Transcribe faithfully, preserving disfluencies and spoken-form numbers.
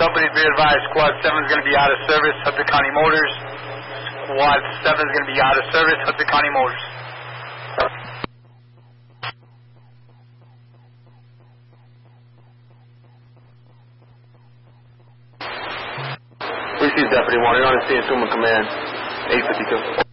Company, be advised, Squad seven is going to be out of service, Hudson County Motors. Squad seven is going to be out of service, Hudson County Motors. Received Deputy one, you're on the scene, assume command, eight fifty-two.